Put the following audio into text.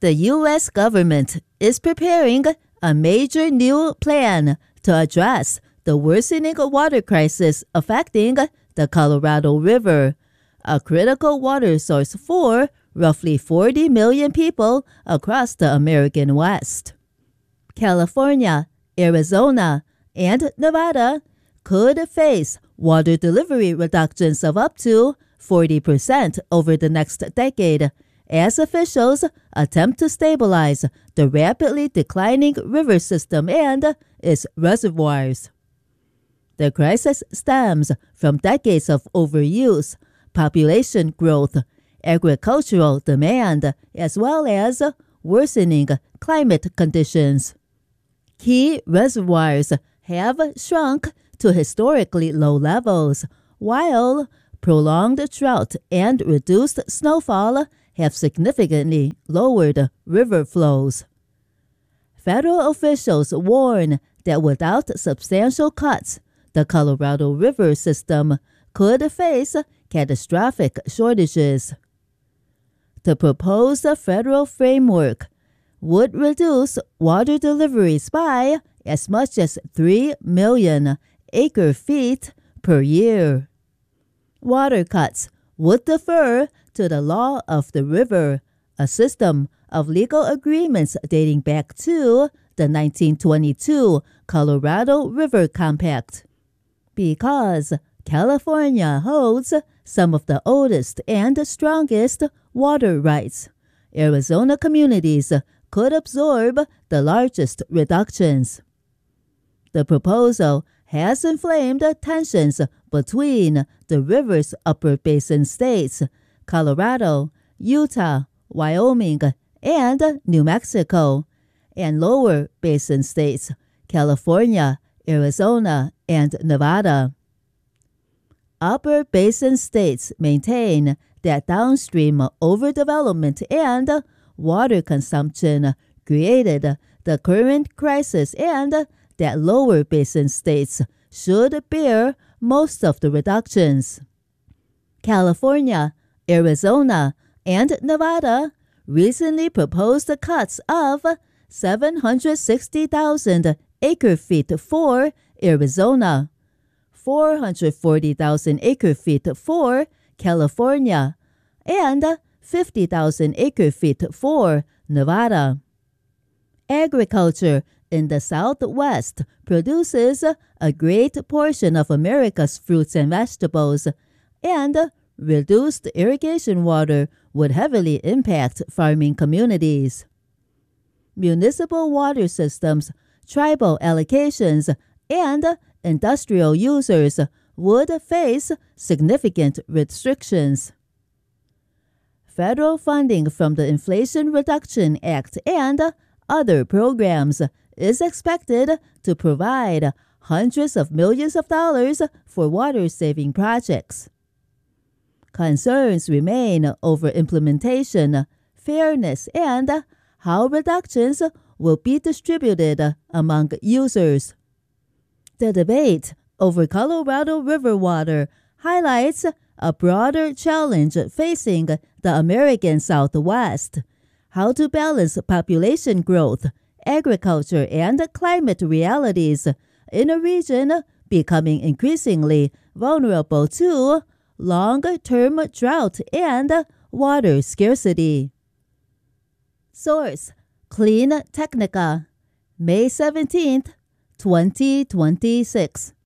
The U.S. government is preparing a major new plan to address the worsening water crisis affecting the Colorado River, a critical water source for roughly 40 million people across the American West. California, Arizona, and Nevada could face water delivery reductions of up to 40% over the next decade as officials attempt to stabilize the rapidly declining river system and its reservoirs. The crisis stems from decades of overuse, population growth, agricultural demand, as well as worsening climate conditions. Key reservoirs have shrunk to historically low levels, while prolonged drought and reduced snowfall have significantly lowered river flows. Federal officials warn that without substantial cuts, the Colorado River system could face catastrophic shortages. The proposed federal framework would reduce water deliveries by as much as 3 million acre-feet per year. Water cuts would defer to the law of the river, a system of legal agreements dating back to the 1922 Colorado River Compact. Because California holds some of the oldest and strongest water rights, Arizona communities could absorb the largest reductions. The proposal has inflamed tensions between the river's upper basin states, Colorado, Utah, Wyoming, and New Mexico, and lower basin states, California, Arizona, and Nevada. Upper basin states maintain that downstream overdevelopment and water consumption created the current crisis and that lower basin states should bear most of the reductions. California, Arizona, and Nevada recently proposed cuts of 760,000 acre-feet for Arizona, 440,000 acre-feet for California, and 50,000 acre-feet for Nevada. Agriculture in the Southwest produces a great portion of America's fruits and vegetables, and reduced irrigation water would heavily impact farming communities. Municipal water systems, tribal allocations, and industrial users would face significant restrictions. Federal funding from the Inflation Reduction Act and other programs is expected to provide hundreds of millions of dollars for water-saving projects. Concerns remain over implementation, fairness, and how reductions will be distributed among users. The debate over Colorado River water highlights a broader challenge facing the American Southwest: how to balance population growth, agriculture, and climate realities in a region becoming increasingly vulnerable to long-term drought and water scarcity. Source: Clean Technica, May 17, 2026.